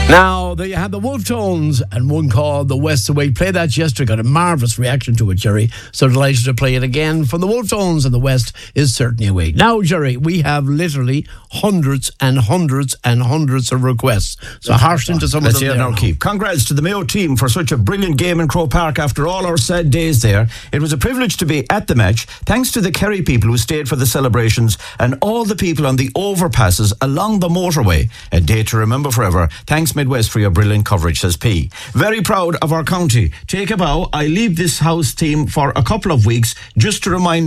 Now, there you have the Wolf Tones and one called The West Away. Played that yesterday, got a marvellous reaction to it, Jerry. So delighted to play it again from the Wolf Tones, and The West is certainly away. Now, Jerry, we have literally hundreds and hundreds and hundreds of requests. So harsh into some of them. Let's hear now, Keith. Congrats to the Mayo team for such a brilliant game in Croke Park after all our sad days there. It was a privilege to be at the match. Thanks to the Kerry people who stayed for the celebrations and all the people on the overpasses along the motorway. A day to remember forever. Thanks, Midwest, for your brilliant coverage, says P. Very proud of our county. Take a bow. I leave this house team for a couple of weeks just to remind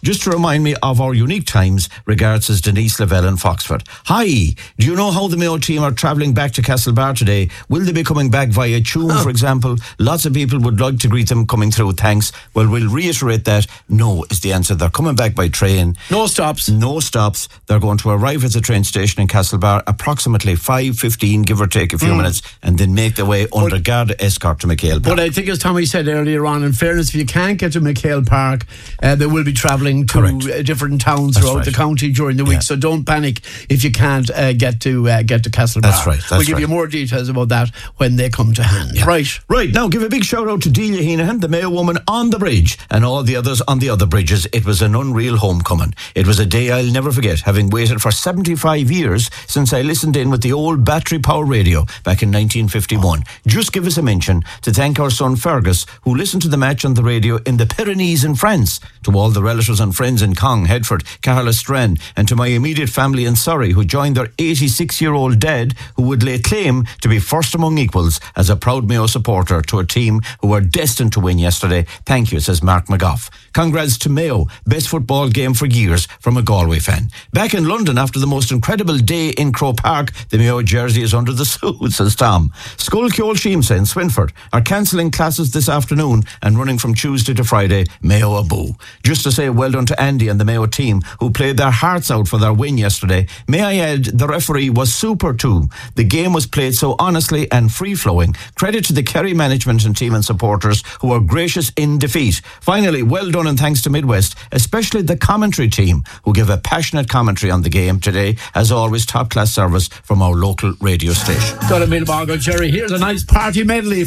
me of our unique times. Regards, says Denise Lavelle in Foxford. Hi, do you know how the Mayo team are travelling back to Castlebar today? Will they be coming back via Tuam, for example? Lots of people would like to greet them coming through. Thanks. Well, we'll reiterate that. No is the answer. They're coming back by train. No stops. No stops. They're going to arrive at the train station in Castlebar approximately 5:15, give or take a few minutes, and then make their way under guard escort to McHale Park. But I think, as Tommy said earlier on, in fairness, if you can't get to McHale Park, they will be travelling to different towns throughout the county during the week. So don't panic if you can't get to Castlebar. That's right. We'll give you more details about that when they come to hand. Yeah. Right, now give a big shout out to Delia Heenahan, the Mayo woman on the bridge, and all the others on the other bridges. It was an unreal homecoming. It was a day I'll never forget, having waited for 75 years since I listened in with the old battery power radio back in 1951. Just give us a mention to thank our son Fergus, who listened to the match on the radio in the Pyrenees in France, to all the relatives and friends in Cong, Headford, Carlisstrand, and to my immediate family in Surrey, who joined their 86-year-old dad, who would lay claim to be first among equals as a proud Mayo supporter to a team who were destined to win yesterday. Thank you, says Mark McGough. Congrats to Mayo. Best football game for years from a Galway fan. Back in London after the most incredible day in Croke Park, the Mayo jersey is under the suit, says Tom. Schuil Ceol Sheamsa in Swinford are cancelling classes this afternoon and running from Tuesday to Friday. Mayo a boo. Just to say well done to Andy and the Mayo team who played their hearts out for their win yesterday. May I add, the referee was super too. The game was played so honestly and free-flowing. Credit to the Kerry management and team and supporters who were gracious in defeat. Finally, well done and thanks to Midwest, especially the commentary team who gave a passionate commentary on the game today. As always, top-class service from our local radio station. Got a Milboggle, Jerry. Here's a nice party medley